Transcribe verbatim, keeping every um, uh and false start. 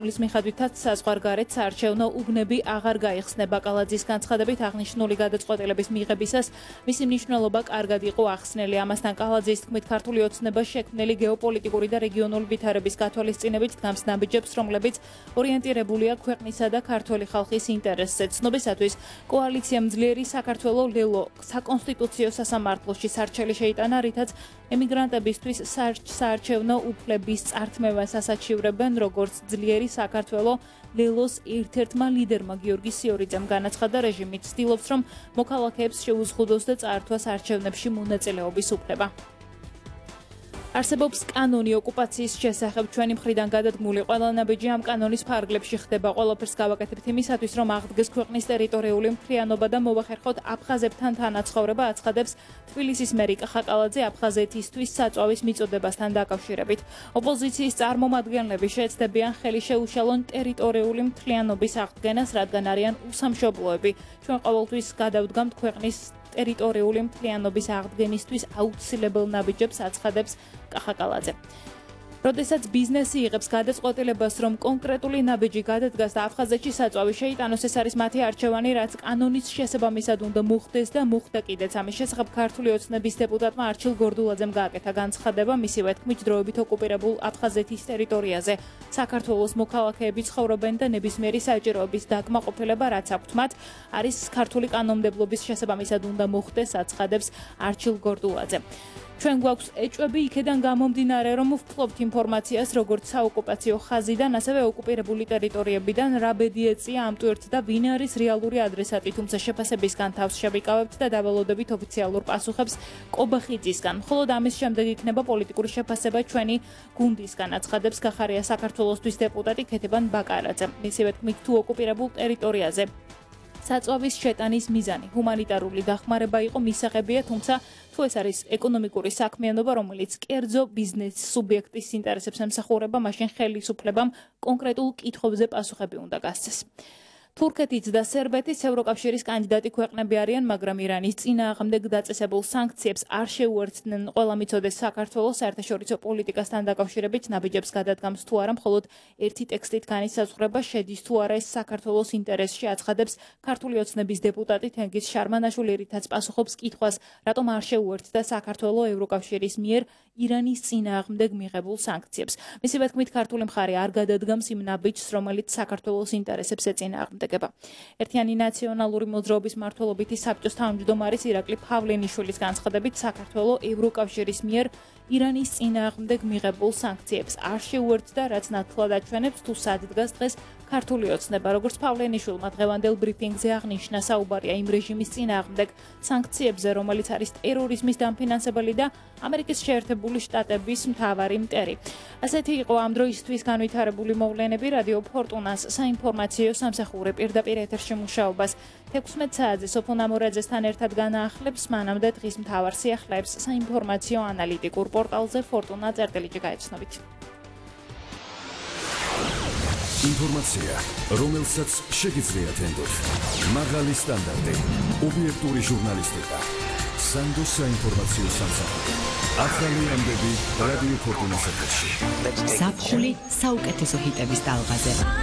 ის მიხედვითაც საზღვარგარეთ საარჩევნო უბნები აღარ გაიხსნება. კალაძის განცხადებით აღნიშნული გადაწყვეტილების მიღებისას მისი მნიშვნელობა კარგად იყო ახსნელი. ამასთან კალაძის თქმით ქართული ოცნება შექმნილი გეოპოლიტიკური და რეგიონული ვითარების გათვალისწინებით დგამს ნაბიჯებს, რომლებიც ორიენტირებულია ქვეყნისა და ქართველი ხალხის ინტერესზე. ცნობისათვის კოალიციამ ძლიერი საქართველო ლელო საკონსტიტუციო სასამართლოში სარჩელი შეიტანა, რითაც ემიგრანტებისთვის საარჩევნო უფლების წართმევას ასაჩივრებენ, როგორც ძლიერი საქართველო ლელოს ერთ-ერთმა ლიდერმა გიორგი სიორიძემ განაცხადა, რეჟიმი ცდილობს, რომ მოქალაქეებს შეუზღუდოს და წაართვას არჩევნებში მონაწილეობის უფლება. არსებობს კანონი ოკუპაციის შესახებ. ჩვენი მხრიდან გადადგმული ყველა ნაბიჯი ამ კანონის ფარგლებში ხდება. ყველაფერს გავაკეთებთ იმისათვის, რომ აღდგეს ქვეყნის ტერიტორიული მთლიანობა და მოვახერხოთ აფხაზებთან თანაცხოვრება, აცხადებს თბილისის მერი კახა კალაძე აფხაზეთისთვის საწვავის მიწოდებასთან დაკავშირებით. ოპოზიციის წარმომადგენლები შეეცდებიან ხელი შეუშალონ ტერიტორიული მთლიანობის აღდგენას, რადგან არიან უსამშობლოები. ჩვენ ყოველთვის გადავდგამთ ქვეყნის ტერიტორიული მთლიანობის აღდგენისთვის აუცილებელ ნაბიჯებს, აცხადებს კახა კალაძე. როდესაც ბიზნესი იღებს გადაწყვეტილებას, რომ კონკრეტული ნაბიჯი გადადგას და აფხაზეთში საწვავი შეიტანოს, ეს არის მათი არჩევანი, რაც კანონის შესაბამისად უნდა მოხდეს და მოხდა კიდეც. ამის შესახებ ქართული ოცნების დეპუტატმა არჩილ გორდულაძემ გააკეთა განცხადება. მისივე თქმით, დროებით ოკუპირებულ აფხაზეთის ტერიტორიაზე საქართველოს მოქალაქეები ცხოვრობენ და ნებისმიერი საჭიროების დაკმაყოფილება, რაც აქვთ მათ, არის ქართული კანონმდებლობის შესაბამისად უნდა მოხდეს, აცხადებს არჩილ გორდულაძე. ჩვენ გვაქვს ეჭვები იქედან გამომდინარე, რომ ვფლობთ ინფორმაციას როგორც საოკუპაციო ხაზიდან, ასევე ოკუპირებული ტერიტორიებიდან, რა ბედი ეწია ამ ტვირთს და ვინ არის რეალური ადრესატი, თუმცა შეფასებისგან თავს შევიკავებთ და დაველოდებით ოფიციალურ პასუხებს კობახიძისგან. მხოლოდ ამის შემდეგ იქნება პოლიტიკური შეფასება ჩვენი გუნდისგან, აცხადებს გახარია საქართველოსთვის დეპუტატი ქეთევან ბაკარაძე. მისივე თქმით, თუ ოკუპირებულ ტერიტორიაზე საწვავის შეტანის მიზანი ჰუმანიტარული დახმარება იყო, მისაღებია, თუმცა თუ ეს არის ეკონომიკური საქმიანობა, რომელიც კერძო ბიზნეს სუბიექტის ინტერესებს ემსახურება, მაშინ ხელისუფლებამ კონკრეტულ კითხვებზე პასუხები უნდა გასცეს. თურქეთიც და სერბეთიც ევროკავშირის კანდიდატი ქვეყნები არიან, მაგრამ ირანის წინააღმდეგ დაწესებულ სანქციებს არ შეუერთდნენ. ყველა მიცოდეს საქართველოს საერთაშორისო პოლიტიკასთან დაკავშირებით ნაბიჯებს გადადგამს თუ არა, მხოლოდ ერთი ტექსტით განისაზღვრება, შედის თუ არა ეს საქართველოს ინტერესში, აცხადებს ქართული ოცნების დეპუტატი თენგიზ შარმანაშვილი, რითაც პასუხობს კითხვას, რატომ არ შეუერთდა საქართველო ევროკავშირის მიერ ირანის წინააღმდეგ მიღებულ სანქციებს. მისივე თქმით, ქართული მხარე არ გადადგამს იმ ნაბიჯს, რომელიც საქართველოს ინტერესებს ეწინააღმდეგება. ერთიანი ნაციონალური მოძრაობის მმართველობითი საბჭოს თავმჯდომარის ირაკლი ფავლენიშვილის განცხადებით, საქართველო ევროკავშირის მიერ ირანის წინააღმდეგ მიღებულ სანქციებს არ შეუერთდა, რაც ნათლად აჩვენებს, თუ სად დგას დღეს ქართული ოცნება. როგორც ფავლენიშვილმა დღევანდელ ბრიფინგზე აღნიშნა, საუბარია იმ რეჟიმის წინააღმდეგ სანქციებზე, რომელიც არის ტერორიზმის დამფინანსებელი და ამერიკის შეერთებული შტატების მთავარი მტერი. ასეთი იყო ამ დროისთვის განვითარებული მოვლენები. რადიო ფორტუნას საინფორმაციო სამსახური პირდაპირ ეთერში მუშაობას თექვსმეტ საათზე სოფო ნამორაძესთან ერთად განაახლებს. მანამდე დღის მთავარ სიახლეებს საინფორმაციო ანალიტიკურ პორტალზე ფორტუნა წერტილიჯი გაეცნობით. ინფორმაცია, რომელსაც შეგიძლიათ ენდოთ. მაღალი სტანდარტი, ობიექტური ჟურნალისტიკა. სანდო საინფორმაციო სამსახური. ახალი ამბები რადიო ფორტუნას ეთერში. ზაფხული საუკეთესო ჰიტების ტალღაზე.